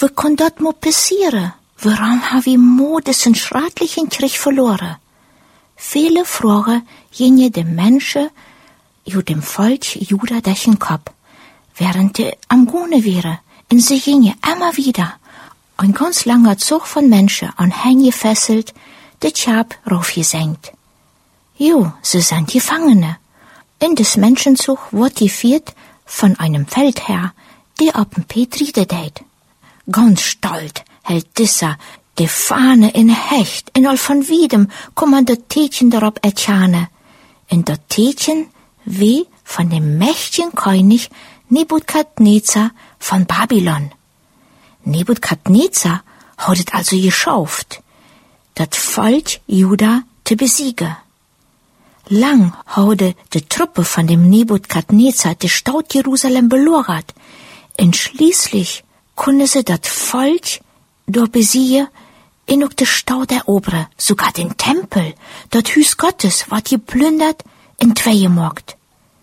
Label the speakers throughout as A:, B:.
A: wie kon dat mo passieren? Waarom ha vi modesen schratlichen Krieg verloren? Viele Fragen gingen dem Menschen, dem Volk Juda durch den Kopf, während die am Gune wäre, und sie gingen immer wieder. Ein ganz langer Zug von Menschen an Hänge gefesselt, der Tschab raufgesenkt. Jo, sie sind Gefangene. In des Menschenzug wird geführt von einem Feldherr, der auf dem Petri deit. Ganz stolz hält dieser die Fahne in Hecht, in all von Wiedem kommen das Tätchen darauf ertjane. In das Tätchen wie von dem mächtigen König Nebukadnezar von Babylon. Nebukadnezar hat es also geschafft, das Volk Juda zu besiegen. Lang hatte die Truppe von dem Nebukadnezar die Stadt Jerusalem belagert, und schließlich konnte sie das Volk durch besiegen und auch die Stadt erobern, sogar den Tempel, das Haus Gottes, wird geplündert und zweigemacht.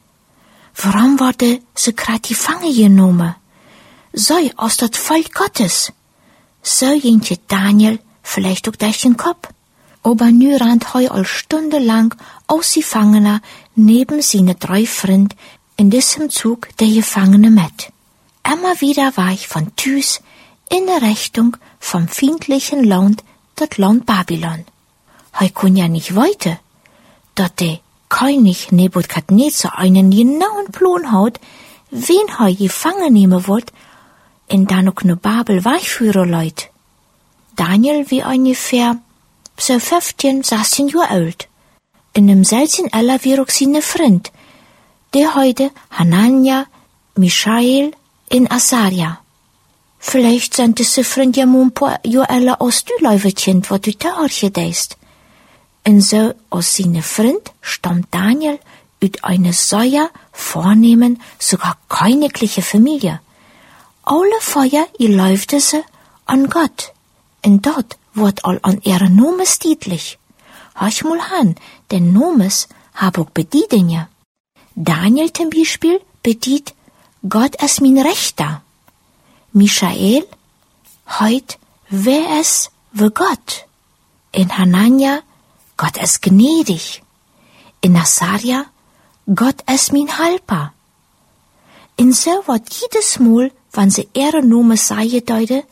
A: Warum wurde sie grad gefangen genommen? Sei aus das Volk Gottes. So ging Daniel vielleicht auch durch den Kopf. Aber nu rannt heu all stundenlang aus Gefangener neben seine 3 Freund in diesem Zug der Gefangene mit. Immer wieder war ich von Tüs in der Richtung vom feindlichen Land, das Land Babylon. Heu kun ja nicht weiter, dat der König Nebukadnezar einen genauen Plan hat, wen heu gefangen nehmen wird, und dann auch ne Babel weichführen leut. Daniel wie ungefähr so 15, 16 Jahre alt. In dem selben Alter wie auch seine Freund, der heute Hanania, Michael und Asaria. Vielleicht sind diese Freunde ja mal ein paar Jahre älter als du, Leuwetchen, was du da orchidest. Und so aus seine Freund stammt Daniel aus einer sehr vornehmen, sogar königliche Familie. Alle Feuer läufte sie an Gott. Und dort wird all an ihre Nomes dietlich. Hörch mal an, denn Nomes hab auch Bedienungen. Daniel zum Beispiel bedient Gott ist mein Rechter. Michael, heut, wer es wie Gott. In Hanania, Gott ist gnädig. In Asaria, Gott ist mein Helfer. In so wird jedes Mal, wenn sie ihre Nomen sagen deute,